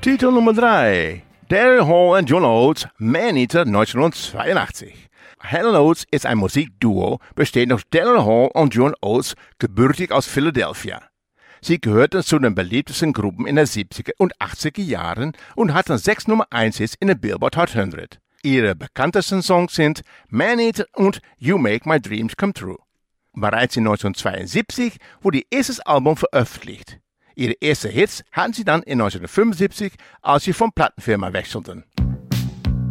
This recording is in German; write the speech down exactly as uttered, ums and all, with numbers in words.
Titel Nummer drei. Daryl Hall und John Oates, Man-Eater neunzehnhundertzweiundachtzig. Hall und Oates ist ein Musikduo, bestehend aus Daryl Hall und John Oates, gebürtig aus Philadelphia. Sie gehörten zu den beliebtesten Gruppen in den siebziger und achtziger Jahren und hatten sechs Nummer eins Hits in der Billboard Hot hundert. Ihre bekanntesten Songs sind Man-Eater und You Make My Dreams Come True. Bereits in neunzehnhundertzweiundsiebzig wurde ihr erstes Album veröffentlicht. Ihre ersten Hits hatten sie dann in neunzehnhundertfünfundsiebzig, als sie von Plattenfirma wechselten.